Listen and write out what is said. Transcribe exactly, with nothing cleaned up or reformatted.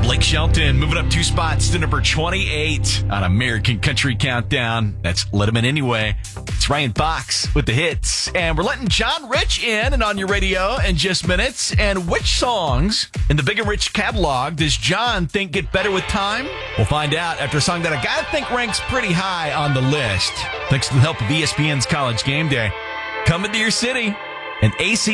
Blake Shelton moving up two spots to number twenty-eight on American Country Countdown. That's Let 'Em In Anyway. It's Ryan Fox with the hits. And we're letting John Rich in and on your radio in just minutes. And which songs in the Big and Rich catalog does John think get better with time? We'll find out after a song that I gotta think ranks pretty high on the list. Thanks to the help of E S P N's College Game Day. Coming to your city, an A C